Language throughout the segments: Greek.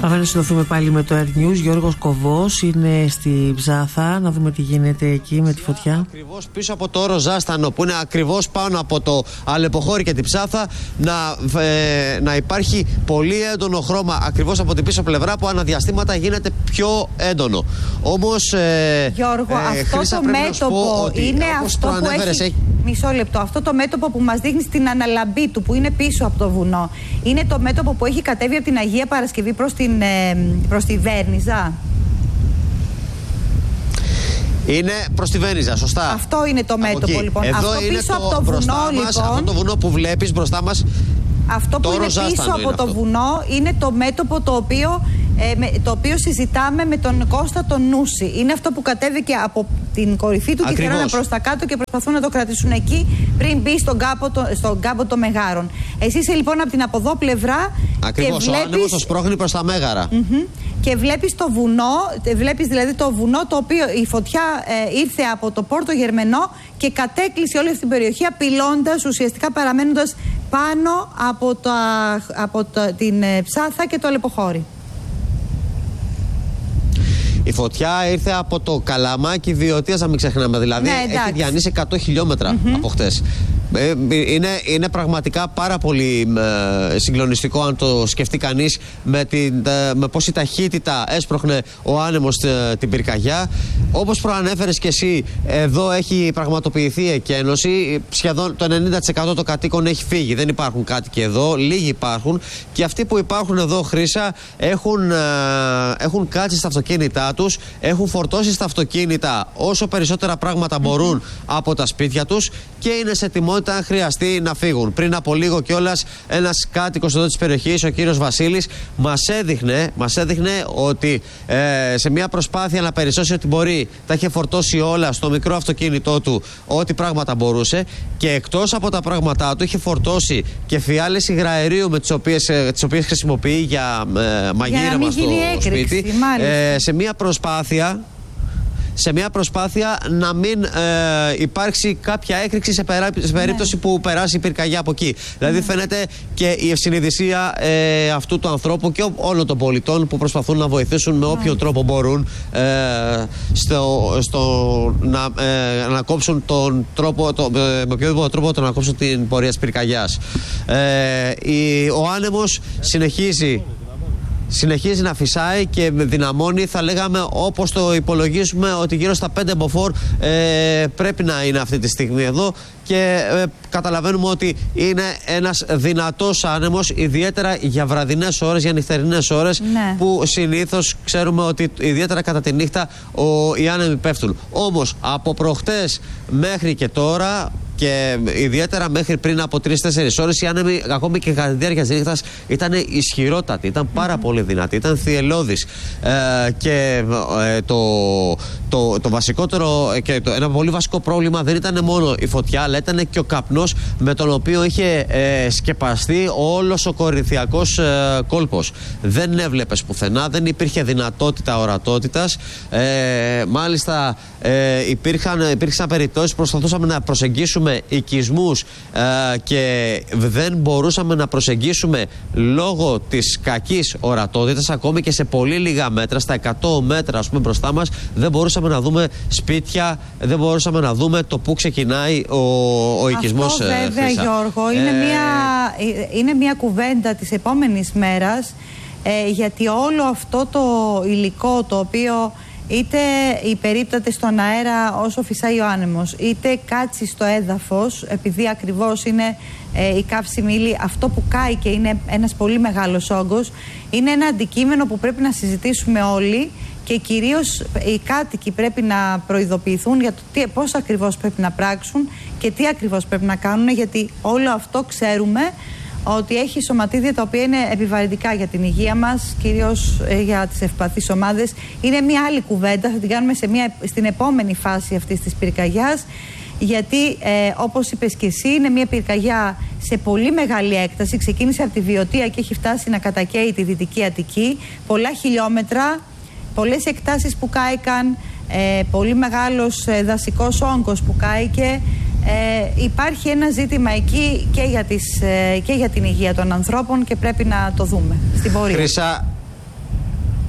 Πάμε να συνδεθούμε πάλι με το Air News. Γιώργος Κοβός είναι στη Ψάθα. Να δούμε τι γίνεται εκεί με τη φωτιά. Ακριβώς πίσω από το όρο Ζάστανο, που είναι ακριβώς πάνω από το Αλεποχώρι και τη Ψάθα, να υπάρχει πολύ έντονο χρώμα ακριβώς από την πίσω πλευρά, που αναδιαστήματα γίνεται πιο έντονο. Όμως, Γιώργο, αυτό το μέτωπο είναι αυτό που έχει... Μισό λεπτό. Αυτό το μέτωπο που μας δείχνει στην αναλαμπή του, που είναι πίσω από το βουνό, είναι το μέτωπο που έχει κατέβει από την Αγία Παρασκευή προς τη Βέρνιζα. Είναι προς τη Βέρνιζα, σωστά. Αυτό είναι το μέτωπο, λοιπόν. Εδώ αυτό είναι πίσω από το βουνό, λοιπόν. Αυτό το βουνό που βλέπεις μπροστά μας. Αυτό που είναι πίσω από το βουνό είναι το μέτωπο το οποίο συζητάμε με τον Κώστα τον Νούση. Είναι αυτό που κατέβηκε από την κορυφή του. Ακριβώς. Και φέρανε προς τα κάτω και προσπαθούν να το κρατήσουν εκεί πριν μπει στον κάμπο των Μεγάρων. Εσύ είσαι λοιπόν από την από εδώ πλευρά. Ακριβώς, και βλέπεις... ο άνεμος το σπρώχνει προς τα Μέγαρα. Και βλέπεις το βουνό, βλέπεις δηλαδή το βουνό, το οποίο η φωτιά ήρθε από το Πόρτο Γερμενό και κατέκλυσε όλη αυτή την περιοχή, απειλώντας, ουσιαστικά παραμένοντας πάνω από την Ψάθα και το Αλεποχώρι. Η φωτιά ήρθε από το Καλαμάκι Βιωτίας, να μην ξεχνάμε. Δηλαδή, έχει διανύσει 100 χιλιόμετρα από χτες. Είναι πραγματικά πάρα πολύ συγκλονιστικό, αν το σκεφτεί κανείς, με πόση ταχύτητα έσπροχνε ο άνεμος την πυρκαγιά. Όπως προανέφερες και εσύ, εδώ έχει πραγματοποιηθεί η εκένωση. Σχεδόν το 90% των κατοίκων έχει φύγει. Δεν υπάρχουν κάτοικοι εδώ, λίγοι υπάρχουν. Και αυτοί που υπάρχουν εδώ, Χρύσα, έχουν κάτσει στα αυτοκίνητά τους, έχουν φορτώσει στα αυτοκίνητα όσο περισσότερα πράγματα μπορούν από τα σπίτια τους και είναι σε ετοιμότητα αν χρειαστεί να φύγουν. Πριν από λίγο κιόλας, ένας κάτοικος εδώ της περιοχής, ο κύριος Βασίλης, μας έδειχνε ότι σε μια προσπάθεια να περισσώσει ό,τι μπορεί, τα είχε φορτώσει όλα στο μικρό αυτοκίνητό του, ό,τι πράγματα μπορούσε, και εκτός από τα πράγματά του είχε φορτώσει και φιάλες υγραερίου με τις οποίες χρησιμοποιεί για μαγείρεμα στο σπίτι, σε μια προσπάθεια να μην υπάρξει κάποια έκρηξη σε περίπτωση που περάσει η πυρκαγιά από εκεί. Δηλαδή φαίνεται και η ευσυνειδησία αυτού του ανθρώπου και όλων των πολιτών που προσπαθούν να βοηθήσουν με όποιο τρόπο μπορούν να κόψουν τον τρόπο, με οποιοδήποτε τρόπο να κόψουν την πορεία της πυρκαγιάς. Ο άνεμος συνεχίζει να φυσάει και δυναμώνει, θα λέγαμε, όπως το υπολογίζουμε, ότι γύρω στα 5 μποφόρ πρέπει να είναι αυτή τη στιγμή εδώ, και καταλαβαίνουμε ότι είναι ένας δυνατός άνεμος, ιδιαίτερα για βραδινές ώρες, για νυχτερινές ώρες, που συνήθως ξέρουμε ότι ιδιαίτερα κατά τη νύχτα οι άνεμοι πέφτουν. Όμως από προχτές μέχρι και τώρα, και ιδιαίτερα μέχρι πριν από 3-4 ώρες, οι άνεμοι ακόμη και κατά τη διάρκεια της νύχτας ήταν ισχυρότατοι, ήταν πάρα πολύ δυνατοί, ήταν θυελλώδεις. Και το βασικότερο και ένα πολύ βασικό πρόβλημα δεν ήταν μόνο η φωτιά, αλλά ήταν και ο καπνός με τον οποίο είχε σκεπαστεί όλος ο κορινθιακός κόλπος. Δεν έβλεπες πουθενά, δεν υπήρχε δυνατότητα ορατότητας. Μάλιστα υπήρξαν περιπτώσεις που προσπαθούσαμε να προσεγγίσουμε οικισμούς και δεν μπορούσαμε να προσεγγίσουμε λόγω της κακής ορατότητας. Ακόμη και σε πολύ λίγα μέτρα, στα 100 μέτρα ας πούμε μπροστά μας, δεν μπορούσαμε να δούμε σπίτια, δεν μπορούσαμε να δούμε το που ξεκινάει ο οικισμός. Αυτό βέβαια, Γιώργο, είναι μια κουβέντα της επόμενης μέρας, γιατί όλο αυτό το υλικό το οποίο είτε υπερίπταται στον αέρα όσο φυσάει ο άνεμος, είτε κάτσει στο έδαφος, επειδή ακριβώς είναι η καύσιμη ύλη, αυτό που κάει και είναι ένας πολύ μεγάλος όγκος, είναι ένα αντικείμενο που πρέπει να συζητήσουμε όλοι, και κυρίως οι κάτοικοι πρέπει να προειδοποιηθούν για το πώς ακριβώς πρέπει να πράξουν και τι ακριβώς πρέπει να κάνουν, γιατί όλο αυτό ξέρουμε ότι έχει σωματίδια τα οποία είναι επιβαρυντικά για την υγεία μας, κυρίως για τις ευπαθείς ομάδες. Είναι μια άλλη κουβέντα, θα την κάνουμε στην επόμενη φάση αυτής της πυρκαγιάς, γιατί όπως είπες και εσύ, είναι μια πυρκαγιά σε πολύ μεγάλη έκταση. Ξεκίνησε από τη Βιωτία και έχει φτάσει να κατακαίει τη Δυτική Αττική, πολλά χιλιόμετρα, πολλές εκτάσεις που κάηκαν, πολύ μεγάλος δασικός όγκος που κάηκε. Υπάρχει ένα ζήτημα εκεί και για την υγεία των ανθρώπων, και πρέπει να το δούμε στην πορεία. Χρύσα,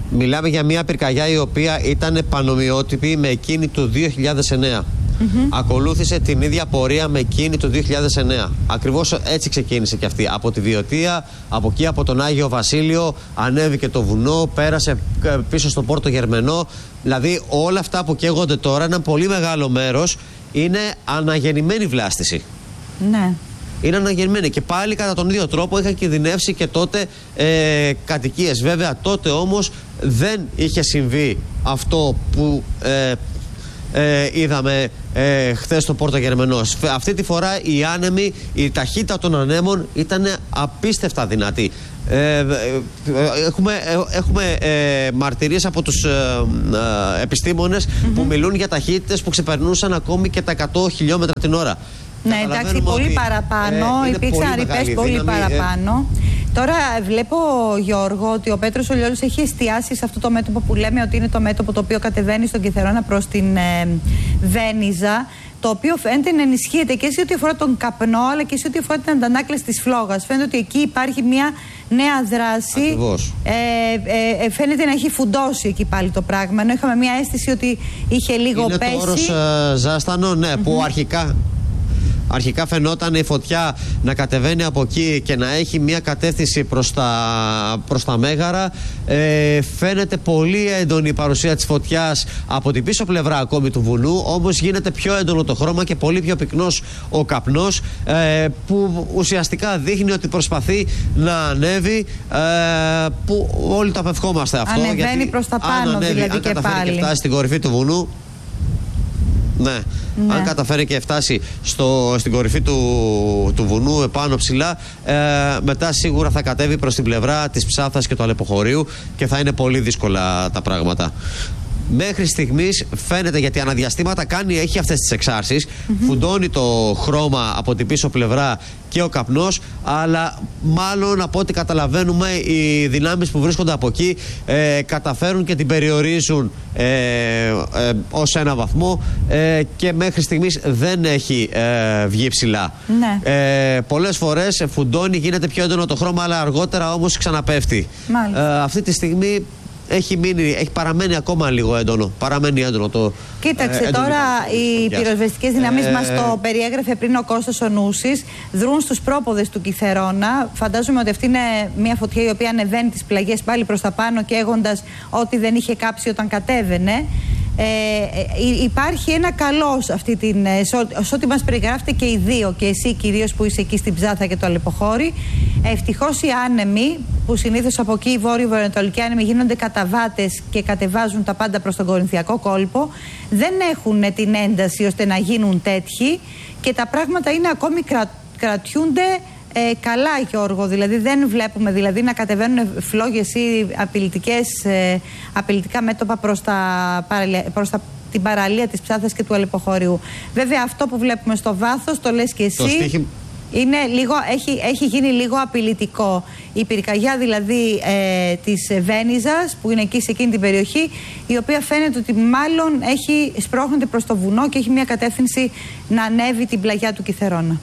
Μιλάμε για μια πυρκαγιά η οποία ήταν πανομοιότυπη με εκείνη του 2009. Ακολούθησε την ίδια πορεία με εκείνη του 2009. Ακριβώς έτσι ξεκίνησε και αυτή. Από τη Βιωτία, από εκεί από τον Άγιο Βασίλειο, ανέβηκε το βουνό, πέρασε πίσω στο Πόρτο Γερμενό. Δηλαδή όλα αυτά που καίγονται τώρα, ένα πολύ μεγάλο μέρος είναι αναγεννημένη βλάστηση. Ναι. Είναι αναγεννημένη και πάλι κατά τον ίδιο τρόπο είχαν κινδυνεύσει και τότε κατοικίες. Βέβαια τότε όμως δεν είχε συμβεί αυτό που είδαμε χθες στο Πόρτο Γερμενό. Αυτή τη φορά οι άνεμοι, η ταχύτητα των ανέμων ήταν απίστευτα δυνατή. Έχουμε μαρτυρίες από τους επιστήμονες που μιλούν για ταχύτητες που ξεπερνούσαν ακόμη και τα 100 χιλιόμετρα την ώρα. Ναι, εντάξει, πολύ παραπάνω. Υπήρξαν ρηπές πολύ παραπάνω. Τώρα βλέπω, Γιώργο, ότι ο Πέτρος ο Λιόλης έχει εστιάσει σε αυτό το μέτωπο που λέμε ότι είναι το μέτωπο το οποίο κατεβαίνει στον Κιθερώνα προς την Βένιζα, το οποίο φαίνεται να ενισχύεται και σε ό,τι αφορά τον καπνό, αλλά και σε ό,τι αφορά την αντανάκλαση της φλόγας. Φαίνεται ότι εκεί υπάρχει μια νέα δράση. Φαίνεται να έχει φουντώσει εκεί πάλι το πράγμα. Ενώ είχαμε μια αίσθηση ότι είχε λίγο είναι πέσει. Είναι το όρος Ζάστανο, ναι, που αρχικά φαινόταν η φωτιά να κατεβαίνει από εκεί και να έχει μια κατεύθυνση προς τα Μέγαρα. Φαίνεται πολύ έντονη η παρουσία της φωτιάς από την πίσω πλευρά ακόμη του βουνού, όμως γίνεται πιο έντονο το χρώμα και πολύ πιο πυκνός ο καπνός, που ουσιαστικά δείχνει ότι προσπαθεί να ανέβει, που όλοι το απευχόμαστε αυτό. Ανεβαίνει προς τα πάνω, δηλαδή, αν και πάλι. Και φτάσει στην κορυφή του βουνού. Ναι. Αν καταφέρει και φτάσει στην κορυφή του βουνού επάνω ψηλά, μετά σίγουρα θα κατέβει προς την πλευρά της Ψάθας και του Αλεποχωρίου και θα είναι πολύ δύσκολα τα πράγματα. Μέχρι στιγμής φαίνεται, γιατί αναδιαστήματα έχει αυτές τις εξάρσεις, φουντώνει το χρώμα από την πίσω πλευρά και ο καπνός, αλλά μάλλον από ό,τι καταλαβαίνουμε οι δυνάμεις που βρίσκονται από εκεί καταφέρουν και την περιορίζουν ως ένα βαθμό, και μέχρι στιγμής δεν έχει βγει ψηλά. Ναι. Πολλές φορές φουντώνει, γίνεται πιο έντονο το χρώμα, αλλά αργότερα όμως ξαναπέφτει. Αυτή τη στιγμή έχει παραμένει ακόμα λίγο έντονο. Παραμένει έντονο το. Κοίταξε, τώρα οι πυροσβεστικές δυνάμεις μας το περιέγραφε πριν ο Κώστας ο Νούσης. Δρούν στους πρόποδες του Κιθερώνα. Φαντάζομαι ότι αυτή είναι μια φωτιά η οποία ανεβαίνει τις πλαγιές πάλι προς τα πάνω, καίγοντας ό,τι δεν είχε κάψει όταν κατέβαινε. Υπάρχει ένα καλό σε ό,τι μας περιγράφετε και οι δύο, και εσύ κυρίως που είσαι εκεί στην Ψάθα και το Αλεποχώρι. Ευτυχώς οι άνεμοι, που συνήθως από εκεί οι βόρειο-βορειοανατολικοί άνεμοι γίνονται καταβάτες και κατεβάζουν τα πάντα προς τον Κορινθιακό κόλπο, δεν έχουν την ένταση ώστε να γίνουν τέτοιοι και τα πράγματα είναι ακόμη κρατιούνται καλά, Γιώργο. Δηλαδή δεν βλέπουμε να κατεβαίνουν φλόγες ή απειλητικά μέτωπα προς την παραλία της Ψάθας και του Αλεποχωρίου. Βέβαια αυτό που βλέπουμε στο βάθος, το λες και εσύ, είναι έχει γίνει λίγο απειλητικό. Η πυρκαγιά δηλαδή της Βένιζας, που είναι εκεί σε εκείνη την περιοχή, η οποία φαίνεται ότι μάλλον σπρώχνεται προς το βουνό και έχει μια κατεύθυνση να ανέβει την πλαγιά του Κιθερώνα.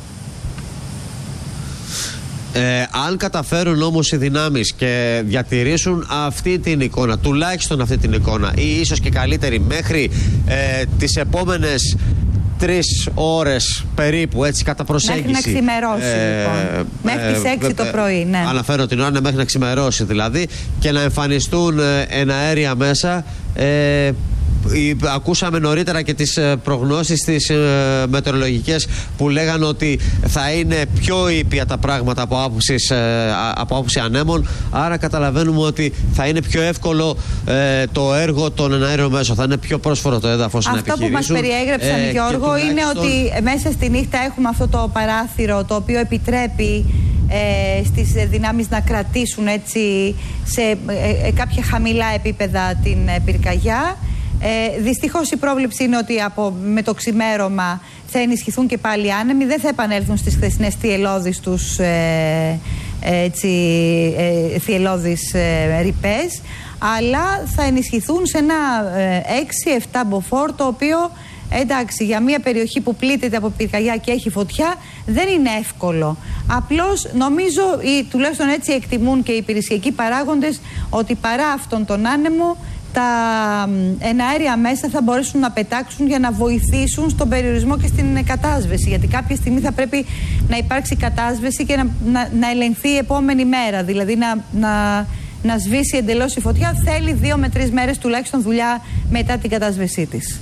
Αν καταφέρουν όμως οι δυνάμεις και διατηρήσουν αυτή την εικόνα, τουλάχιστον αυτή την εικόνα, ή ίσως και καλύτερη μέχρι τις επόμενες 3 ώρες περίπου, έτσι, κατά προσέγγιση. Μέχρι να ξημερώσει, λοιπόν. Μέχρι τις 6 το πρωί, ναι. Αναφέρω την ώρα, μέχρι να ξημερώσει δηλαδή, και να εμφανιστούν εναέρια μέσα. Ακούσαμε νωρίτερα και τις προγνώσεις τις μετεωρολογικές που λέγανε ότι θα είναι πιο ήπια τα πράγματα από άποψη ανέμων, άρα καταλαβαίνουμε ότι θα είναι πιο εύκολο το έργο των εναέριων μέσων, θα είναι πιο πρόσφορο το έδαφος να επιχειρήσουν. Αυτό που μας περιέγραψαν, Γιώργο, είναι ότι μέσα στη νύχτα έχουμε αυτό το παράθυρο το οποίο επιτρέπει στις δυνάμεις να κρατήσουν έτσι σε κάποια χαμηλά επίπεδα την πυρκαγιά. Δυστυχώς η πρόβλεψη είναι ότι με το ξημέρωμα θα ενισχυθούν και πάλι άνεμοι, δεν θα επανέλθουν στις χθεσινές θυελλώδεις τους ρηπές, αλλά θα ενισχυθούν σε ένα 6-7 μποφόρ, το οποίο εντάξει, για μια περιοχή που πλήττεται από πυρκαγιά και έχει φωτιά, δεν είναι εύκολο. Απλώς νομίζω, ή τουλάχιστον έτσι εκτιμούν και οι υπηρεσιακοί παράγοντες, ότι παρά αυτόν τον άνεμο, τα εναέρια μέσα θα μπορέσουν να πετάξουν για να βοηθήσουν στον περιορισμό και στην κατάσβεση. Γιατί κάποια στιγμή θα πρέπει να υπάρξει κατάσβεση και να ελεγχθεί η επόμενη μέρα. Δηλαδή να σβήσει εντελώς η φωτιά. Θέλει 2 με 3 μέρες τουλάχιστον δουλειά μετά την κατάσβεσή της.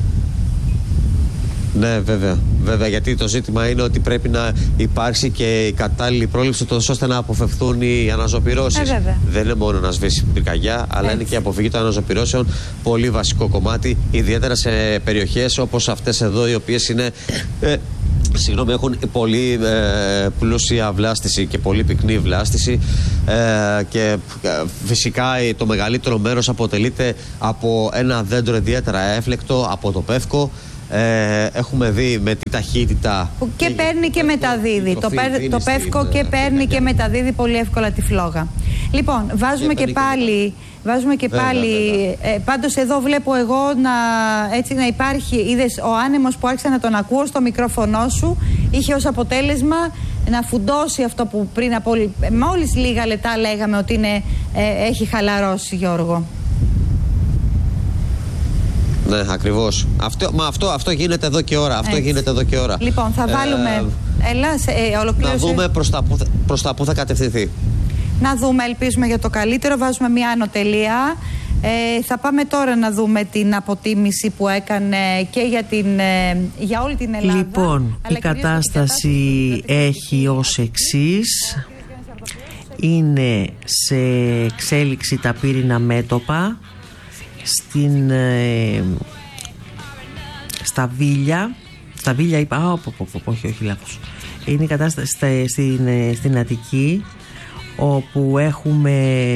Ναι, βέβαια, γιατί το ζήτημα είναι ότι πρέπει να υπάρξει και η κατάλληλη πρόληψη ώστε να αποφευθούν οι αναζωπυρώσεις. Δεν είναι μόνο να σβήσει πυρκαγιά, αλλά είναι και η αποφυγή των αναζωπυρώσεων. Πολύ βασικό κομμάτι, ιδιαίτερα σε περιοχές όπως αυτές εδώ, οι οποίες είναι, έχουν πολύ πλούσια βλάστηση και πολύ πυκνή βλάστηση, και φυσικά το μεγαλύτερο μέρος αποτελείται από ένα δέντρο ιδιαίτερα έφλεκτο, από το πεύκο. Έχουμε δει με τι ταχύτητα και παίρνει και μεταδίδει το πεύκο και παίρνει και μεταδίδει πολύ εύκολα τη φλόγα. Λοιπόν, βάζουμε και πάλι πάντως εδώ βλέπω εγώ να υπάρχει, είδες, ο άνεμος που άρχισα να τον ακούω στο μικρόφωνο σου είχε ως αποτέλεσμα να φουντώσει αυτό που πριν από μόλις λίγα λεπτά λέγαμε ότι έχει χαλαρώσει, Γιώργο. Ναι, ακριβώς. Αυτό γίνεται εδώ και ώρα. Λοιπόν, θα βάλουμε. Να δούμε προς τα που θα κατευθυνθεί. Να δούμε, ελπίζουμε για το καλύτερο. Βάζουμε μια ανωτελεία. Θα πάμε τώρα να δούμε την αποτίμηση που έκανε και για όλη την Ελλάδα. Λοιπόν, η κατάσταση έχει ως εξής. Είναι σε εξέλιξη τα πύρινα μέτωπα στα Βίλια είπα, όχι λάθος. Είναι η κατάσταση στην Αττική, όπου έχουμε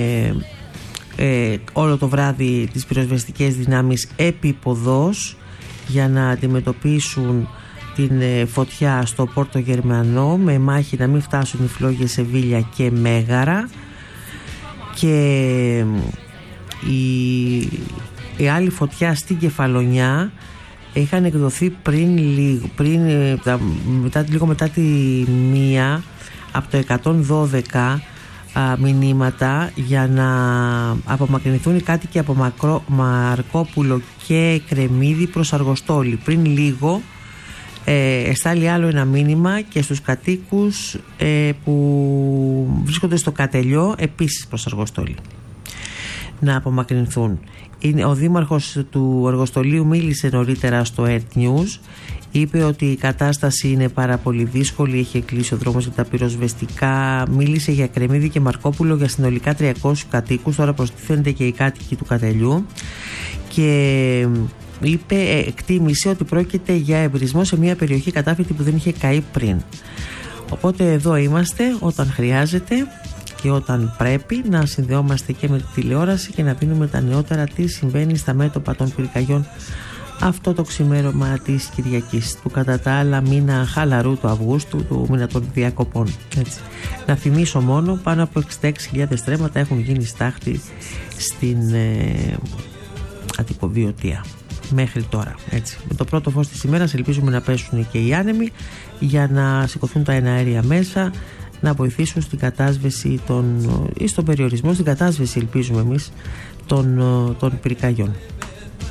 όλο το βράδυ τις πυροσβεστικές δυνάμεις επίποδος για να αντιμετωπίσουν την φωτιά στο Πόρτο Γερμανό, με μάχη να μην φτάσουν οι φλόγες σε Βίλια και Μέγαρα. Και η άλλη φωτιά στην Κεφαλονιά είχαν εκδοθεί λίγο μετά τη 1 από το 112 μηνύματα για να απομακρυνθούν οι κάτοικοι από Μαρκόπουλο και Κρεμμύδη προς Αργοστόλη. Πριν λίγο εστάλει άλλο ένα μήνυμα και στους κατοίκους που βρίσκονται στο Κατελιό, επίσης προς Αργοστόλη, να απομακρυνθούν. Ο δήμαρχος του Αργοστολίου μίλησε νωρίτερα στο Earth News. Είπε ότι η κατάσταση είναι πάρα πολύ δύσκολη, έχει κλείσει ο δρόμος για τα πυροσβεστικά. Μίλησε για Κρεμμύδη και Μαρκόπουλο για συνολικά 300 κατοίκους. Τώρα προστίθενται και οι κάτοικοι του Κατελιού. Και εκτίμησε ότι πρόκειται για εμπρισμό σε μια περιοχή κατάφυτη που δεν είχε καεί πριν. Οπότε εδώ είμαστε όταν χρειάζεται και όταν πρέπει να συνδεόμαστε και με τη τηλεόραση και να δίνουμε τα νεότερα τι συμβαίνει στα μέτωπα των πυρκαγιών αυτό το ξημέρωμα της Κυριακής, του κατά τα άλλα μήνα χαλαρού του Αυγούστου, του μήνα των διακοπών. Έτσι. Να θυμίσω μόνο, πάνω από 66.000 στρέμματα έχουν γίνει στάχτη στην Αττικοβιωτία μέχρι τώρα. Έτσι. Με το πρώτο φως της ημέρας ελπίζουμε να πέσουν και οι άνεμοι για να σηκωθούν τα εναέρια μέσα, να βοηθήσουν στην κατάσβεση ή στον περιορισμό, στην κατάσβεση ελπίζουμε εμείς των πυρκαγιών.